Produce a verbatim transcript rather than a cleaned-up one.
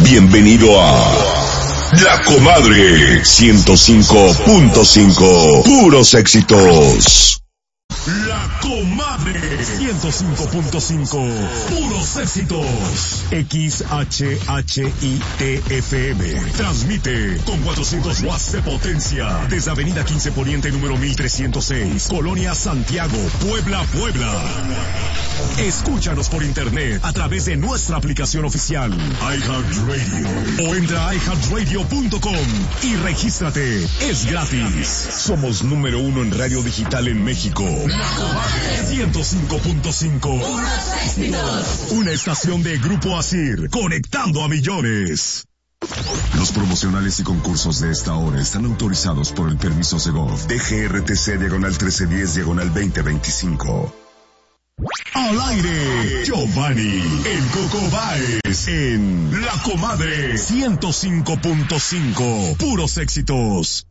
Bienvenido a La Comadre ciento cinco punto cinco. Puros éxitos. La Comadre ciento cinco punto cinco. Puros éxitos. X H H I T F M. Transmite con cuatrocientos watts de potencia desde Avenida quince Poniente número mil trescientos seis, Colonia Santiago, Puebla, Puebla. Escúchanos por internet a través de nuestra aplicación oficial iHeartRadio o entra a i heart radio punto com y regístrate. Es gratis. Somos número uno en radio digital en México. La Comadre ciento cinco punto cinco. Una estación de Grupo Asir, conectando a millones. Los promocionales y concursos de esta hora están autorizados por el permiso Segov D G R T C diagonal trece diez diagonal veinte veinticinco. Al aire, Giovanni, el Coco Baez, en La Comadre ciento cinco punto cinco. Puros éxitos.